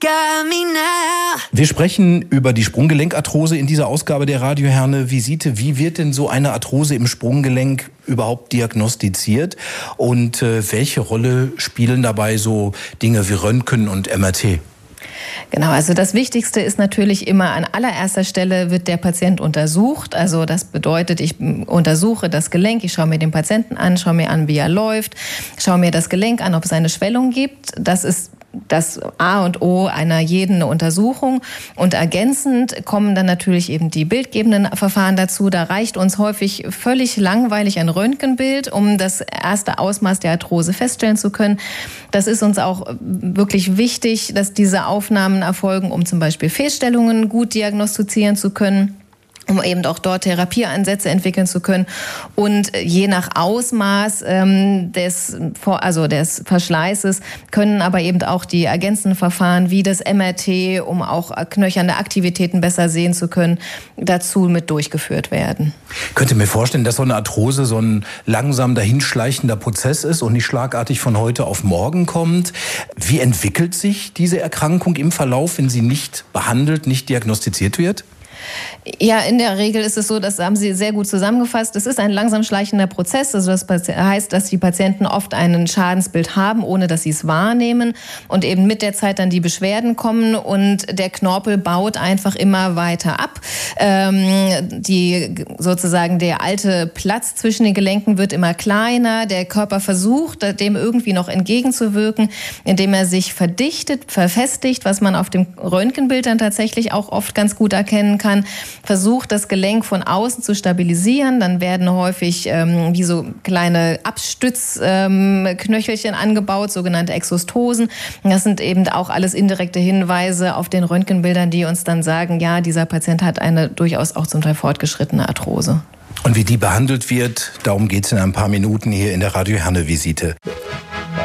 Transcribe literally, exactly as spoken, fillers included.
Wir sprechen über die Sprunggelenkarthrose in dieser Ausgabe der Radioherne-Visite. Wie wird denn so eine Arthrose im Sprunggelenk überhaupt diagnostiziert? Und äh, welche Rolle spielen dabei so Dinge wie Röntgen und M R T? Genau, also das Wichtigste ist natürlich immer, an allererster Stelle wird der Patient untersucht. Also das bedeutet, ich untersuche das Gelenk, ich schaue mir den Patienten an, schaue mir an, wie er läuft, schaue mir das Gelenk an, ob es eine Schwellung gibt. Das ist das A und O einer jeden Untersuchung. Und ergänzend kommen dann natürlich eben die bildgebenden Verfahren dazu. Da reicht uns häufig völlig langweilig ein Röntgenbild, um das erste Ausmaß der Arthrose feststellen zu können. Das ist uns auch wirklich wichtig, dass diese Aufnahmen erfolgen, um zum Beispiel Fehlstellungen gut diagnostizieren zu können, um eben auch dort Therapieansätze entwickeln zu können. Und je nach Ausmaß ähm, des, also des Verschleißes können aber eben auch die ergänzenden Verfahren wie das M R T, um auch knöcherne Aktivitäten besser sehen zu können, dazu mit durchgeführt werden. Ich könnte mir vorstellen, dass so eine Arthrose so ein langsam dahinschleichender Prozess ist und nicht schlagartig von heute auf morgen kommt. Wie entwickelt sich diese Erkrankung im Verlauf, wenn sie nicht behandelt, nicht diagnostiziert wird? Ja, in der Regel ist es so, das haben Sie sehr gut zusammengefasst. Es ist ein langsam schleichender Prozess. Also das heißt, dass die Patienten oft ein Schadensbild haben, ohne dass sie es wahrnehmen und eben mit der Zeit dann die Beschwerden kommen und der Knorpel baut einfach immer weiter ab. Ähm, die sozusagen der alte Platz zwischen den Gelenken wird immer kleiner. Der Körper versucht, dem irgendwie noch entgegenzuwirken, indem er sich verdichtet, verfestigt, was man auf dem Röntgenbild dann tatsächlich auch oft ganz gut erkennen kann. Versucht, das Gelenk von außen zu stabilisieren. Dann werden häufig ähm, wie so kleine Abstützknöchelchen ähm, angebaut, sogenannte Exostosen. Das sind eben auch alles indirekte Hinweise auf den Röntgenbildern, die uns dann sagen, ja, dieser Patient hat eine durchaus auch zum Teil fortgeschrittene Arthrose. Und wie die behandelt wird, darum geht es in ein paar Minuten hier in der Radioherne-Visite.